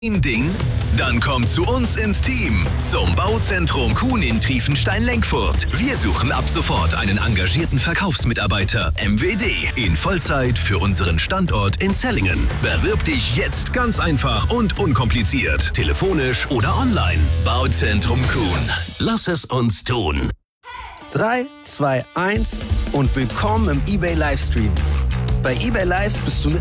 Ding? Dann kommt zu uns ins Team, zum Bauzentrum Kuhn in Triefenstein-Lenkfurt. Wir suchen ab sofort einen engagierten Verkaufsmitarbeiter MWD in Vollzeit für unseren Standort in Zellingen. Bewirb dich jetzt ganz einfach und unkompliziert, telefonisch oder online. Bauzentrum Kuhn. Lass es uns tun. 3, 2, 1 und willkommen im eBay Livestream. Bei eBay Live bist du mit